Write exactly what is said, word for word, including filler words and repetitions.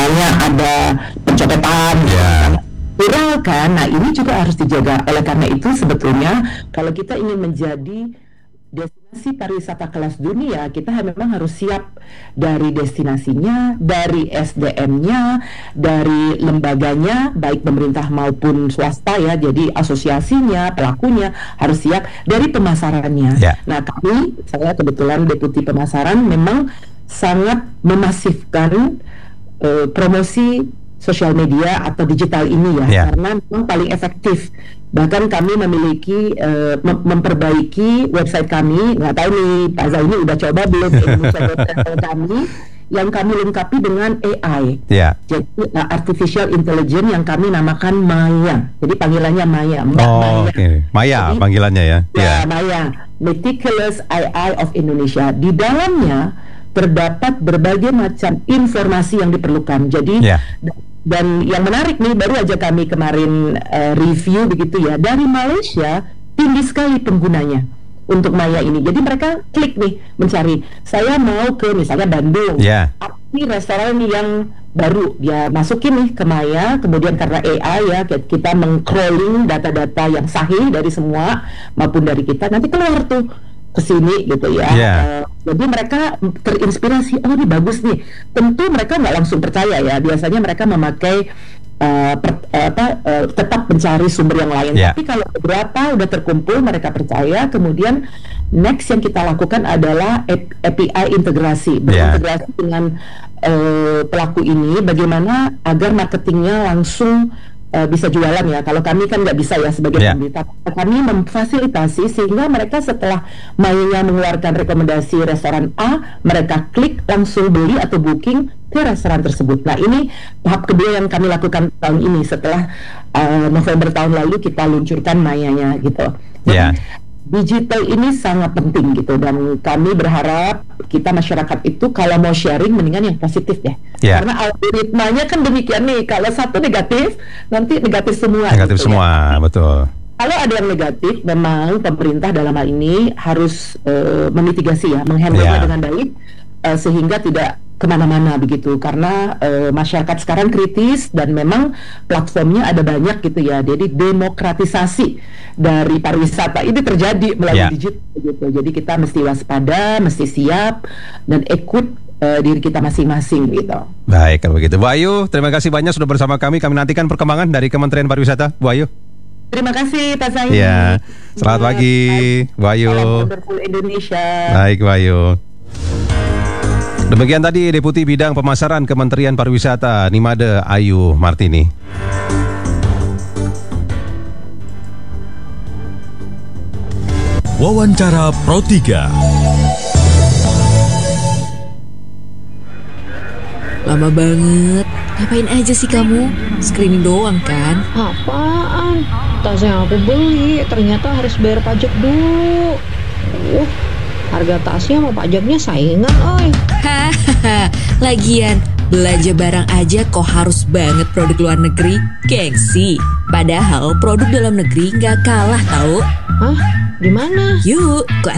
misalnya ada pencopetan, Yeah. viral kan. Nah ini juga harus dijaga. Oleh karena itu sebetulnya kalau kita ingin menjadi destinasi pariwisata kelas dunia, kita memang harus siap dari destinasinya, dari S D M-nya, dari lembaganya, baik pemerintah maupun swasta ya. Jadi asosiasinya, pelakunya harus siap, dari pemasarannya. Ya. Nah kami, saya kebetulan deputi pemasaran, memang sangat memasifkan uh, promosi sosial media atau digital ini ya, Ya. karena memang paling efektif. Bahkan kami memiliki uh, mem- memperbaiki website kami. Nggak tahu nih Pak Zaini udah coba belum Indonesia website kami yang kami lengkapi dengan A I. Ya. Jadi uh, artificial intelligence yang kami namakan Maya. Jadi panggilannya Maya, Mbak Oh, Maya. oke. Maya Jadi, panggilannya ya. Ya, Ya. Maya, Meticulous A I of Indonesia. Di dalamnya terdapat berbagai macam informasi yang diperlukan. Jadi Ya. dan yang menarik nih, baru aja kami kemarin uh, review begitu ya, dari Malaysia tinggi sekali penggunanya untuk Maya ini. Jadi mereka klik nih mencari, saya mau ke misalnya Bandung, Ya. apa sih restoran yang baru, dia masukin nih ke Maya. Kemudian karena A I ya, kita meng-crawling data-data yang sahih dari semua maupun dari kita, nanti keluar tuh ke sini gitu ya. Yeah. Uh, jadi mereka terinspirasi, oh ini bagus nih. Tentu mereka nggak langsung percaya ya. Biasanya mereka memakai uh, per, uh, apa uh, tetap mencari sumber yang lain. Yeah. Tapi kalau beberapa udah terkumpul, mereka percaya. Kemudian next yang kita lakukan adalah A P I integrasi, berintegrasi dengan uh, pelaku ini. Bagaimana agar marketingnya langsung Uh, bisa jualan ya. Kalau kami kan nggak bisa ya sebagai Yeah. pemerintah. Kami memfasilitasi sehingga mereka setelah Maya mengeluarkan rekomendasi restoran A, mereka klik langsung beli atau booking ke restoran tersebut. Nah ini tahap kedua yang kami lakukan tahun ini setelah uh, November tahun lalu kita luncurkan Mayanya gitu. Jadi Yeah. digital ini sangat penting gitu, dan kami berharap kita masyarakat itu kalau mau sharing mendingan yang positif deh. Ya. Karena algoritmanya kan demikian nih, kalau satu negatif nanti negatif semua. Negatif gitu semua, ya. betul. Kalau ada yang negatif, memang pemerintah dalam hal ini harus uh, memitigasi ya, menghandle-nya Ya. dengan baik uh, sehingga tidak kemana-mana begitu, karena uh, masyarakat sekarang kritis dan memang platformnya ada banyak gitu ya. Jadi demokratisasi dari pariwisata ini terjadi melalui Ya. digital gitu. Jadi kita mesti waspada, mesti siap dan equip uh, diri kita masing-masing gitu. Baik, kalau begitu. Bu Ayu, terima kasih banyak sudah bersama kami. Kami nantikan perkembangan dari Kementerian Pariwisata, Bu Ayu. Terima kasih Pak Zaini. Ya, selamat pagi, Bu Ayu. Salam Wonderful Indonesia. Baik, Bu Ayu. Demikian tadi Deputi Bidang Pemasaran Kementerian Pariwisata Nimade Ayu Martini. Wawancara Pro tiga. Lama banget. Ngapain aja sih kamu? Screening doang kan? Apaan? Tas yang aku beli ternyata harus bayar pajak dulu. Uh, harga tasnya sama pajaknya saingan, oi. Hahaha. Lagian belanja barang aja kok harus banget produk luar negeri? Gengsi. Padahal produk dalam negeri nggak kalah tahu. Hah? Di mana? Yuk ke